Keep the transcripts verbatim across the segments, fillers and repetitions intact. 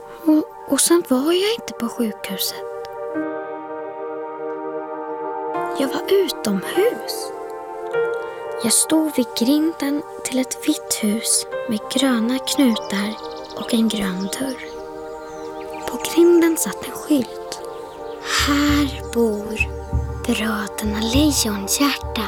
Och, och sen var jag inte på sjukhuset. Jag var utomhus. Jag stod vid grinden till ett vitt hus med gröna knutar och en grön dörr. På grinden satt en skylt. Här bor bröderna Lejonhjärta.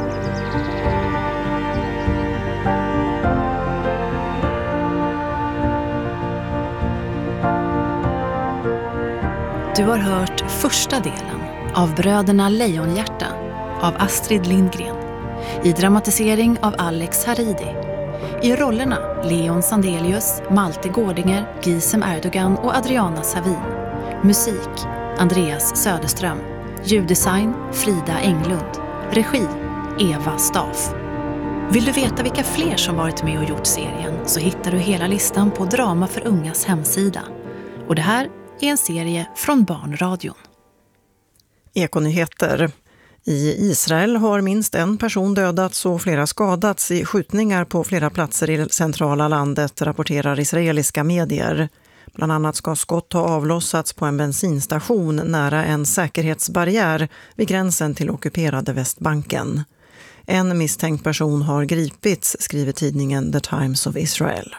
Du har hört första delen av Bröderna Lejonhjärta av Astrid Lindgren i dramatisering av Alex Haridi. I rollerna Leon Sandelius, Malte Gårdinger, Gisem Erdogan och Adriana Savin. Musik Andreas Söderström. Ljuddesign Frida Englund. Regi Eva Staff. Vill du veta vilka fler som varit med och gjort serien så hittar du hela listan på Drama för ungas hemsida. Och det här är en serie från Barnradion. Ekonyheter. I Israel har minst en person dödats och flera skadats i skjutningar på flera platser i centrala landet, rapporterar israeliska medier. Bland annat ska skott ha avlossats på en bensinstation nära en säkerhetsbarriär vid gränsen till ockuperade Västbanken. En misstänkt person har gripits, skriver tidningen The Times of Israel.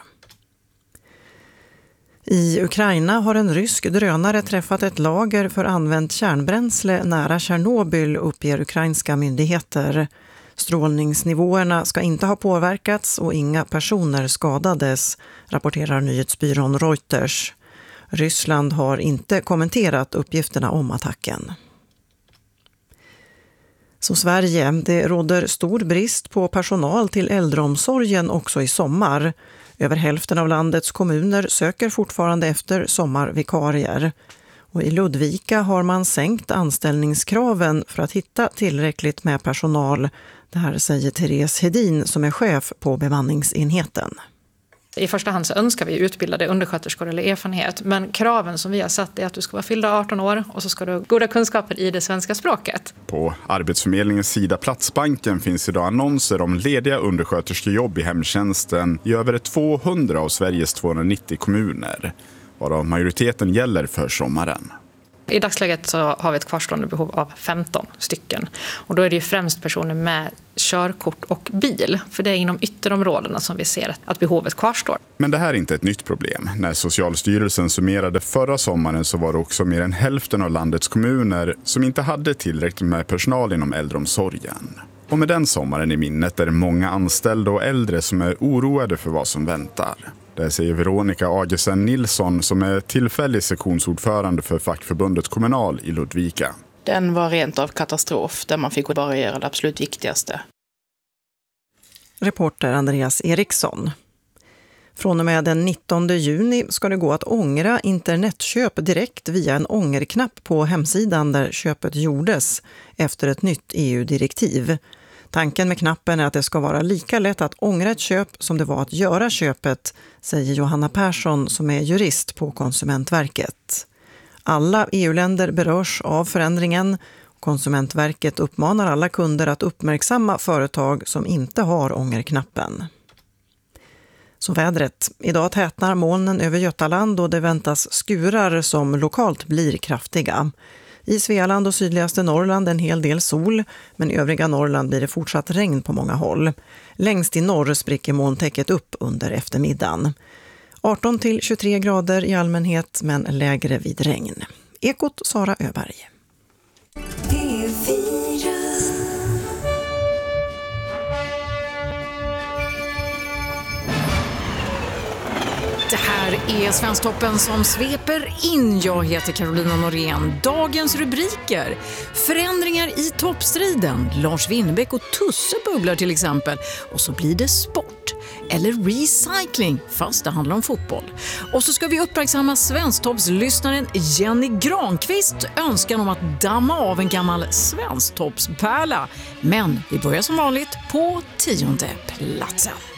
I Ukraina har en rysk drönare träffat ett lager för använt kärnbränsle nära Tjernobyl, uppger ukrainska myndigheter. Strålningsnivåerna ska inte ha påverkats och inga personer skadades, rapporterar nyhetsbyrån Reuters. Ryssland har inte kommenterat uppgifterna om attacken. Så Sverige, det råder stor brist på personal till äldreomsorgen också i sommar. Över hälften av landets kommuner söker fortfarande efter sommarvikarier. Och i Ludvika har man sänkt anställningskraven för att hitta tillräckligt med personal. Det här säger Therese Hedin som är chef på bemanningsenheten. I första hand så önskar vi utbildade undersköterskor eller erfarenhet, men kraven som vi har satt är att du ska vara fyllda arton år och så ska du ha goda kunskaper i det svenska språket. På Arbetsförmedlingens sida Platsbanken finns idag annonser om lediga undersköterskejobb i hemtjänsten i över tvåhundra av Sveriges tvåhundranittio kommuner, varav majoriteten gäller för sommaren. I dagsläget så har vi ett kvarstående behov av femton stycken. Och då är det ju främst personer med körkort och bil. För det är inom ytterområdena som vi ser att behovet kvarstår. Men det här är inte ett nytt problem. När Socialstyrelsen summerade förra sommaren så var det också mer än hälften av landets kommuner som inte hade tillräckligt med personal inom äldreomsorgen. Och med den sommaren i minnet är det många anställda och äldre som är oroade för vad som väntar. Det säger Veronica Agesen Nilsson som är tillfällig sektionsordförande för fackförbundet Kommunal i Ludvika. Den var rent av katastrof där man fick bara göra det absolut viktigaste. Reporter Andreas Eriksson. Från och med den nittonde juni ska det gå att ångra internetköp direkt via en ångerknapp på hemsidan där köpet gjordes efter ett nytt E U-direktiv. Tanken med knappen är att det ska vara lika lätt att ångra ett köp som det var att göra köpet, säger Johanna Persson som är jurist på Konsumentverket. Alla E U-länder berörs av förändringen. Konsumentverket uppmanar alla kunder att uppmärksamma företag som inte har ångerknappen. Så vädret. Idag tätnar molnen över Götaland och det väntas skurar som lokalt blir kraftiga. I Svealand och sydligaste Norrland en hel del sol, men i övriga Norrland blir det fortsatt regn på många håll. Längst i norr spricker molntäcket upp under eftermiddagen. arton till tjugotre grader i allmänhet, men lägre vid regn. Ekot Sara Öberg. Det här är Svensktoppen som sveper in. Jag heter Carolina Norén. Dagens rubriker: förändringar i toppstriden. Lars Winnerbäck och Tusse bubblar till exempel. Och så blir det sport. Eller recycling, fast det handlar om fotboll. Och så ska vi uppmärksamma Svensktoppslyssnaren Jenny Granqvist önskan om att damma av en gammal Svensktoppspärla. Men vi börjar som vanligt på tionde platsen.